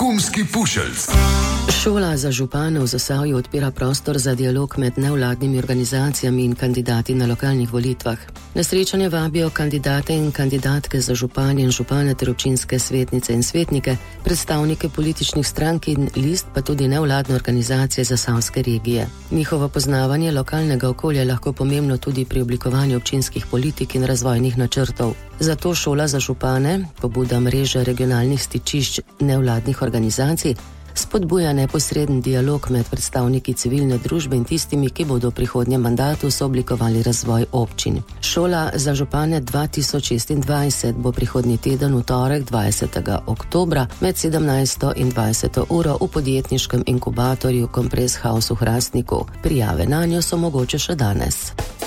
Šumski pušeljc. Šola za župane v Zasavju odpira prostor za dialog med nevladnimi organizacijami in kandidati na lokalnih volitvah. Na srečanje vabijo kandidate in kandidatke za županje in župane ter občinske svetnice in svetnike, predstavnike političnih strank in list, pa tudi nevladne organizacije zasavske regije. Njihovo poznavanje lokalnega okolja je lahko pomembno tudi pri oblikovanju občinskih politik in razvojnih načrtov. Zato Šola za župane, pobuda mreže regionalnih stičišč nevladnih organizacij, spodbuja neposreden dialog med predstavniki civilne družbe in tistimi, ki bodo v prihodnjem mandatu sooblikovali razvoj občin. Šola za župane 2026 bo prihodnji teden v torek 20. oktobra med 17. in 20. uro v podjetniškem inkubatorju Compress House v Hrastniku. Prijave nanjo so mogoče še danes.